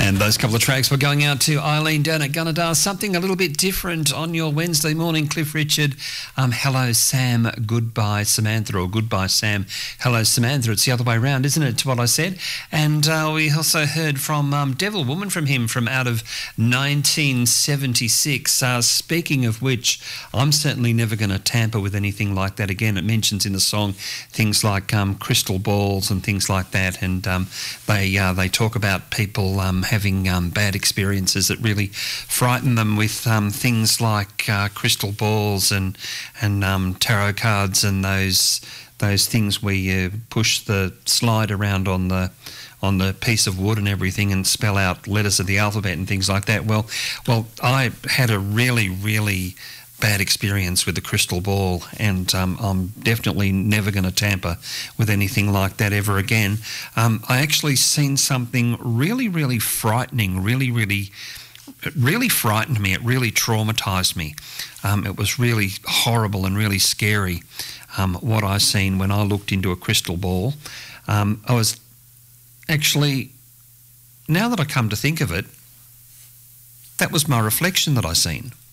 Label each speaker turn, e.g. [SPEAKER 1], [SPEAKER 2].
[SPEAKER 1] And those couple of tracks were going out to Eileen down at Gunnedah. Something a little bit different on your Wednesday morning, Cliff Richard. Hello, Sam, goodbye, Samantha, or goodbye, Sam. Hello, Samantha. It's the other way around, isn't it, to what I said? And we also heard from Devil Woman from him from out of 1976. Speaking of which, I'm certainly never going to tamper with anything like that again. It mentions in the song things like crystal balls and things like that, and they talk about people having bad experiences that really frighten them with things like crystal balls and tarot cards and those things where you push the slide around on the piece of wood and everything and spell out letters of the alphabet and things like that. Well, I had a really, really bad experience with the crystal ball, and I'm definitely never going to tamper with anything like that ever again. I actually seen something really, really frightening, it really frightened me. It really traumatised me. It was really horrible and really scary, what I seen when I looked into a crystal ball. I was actually, now that I come to think of it, that was my reflection that I seen.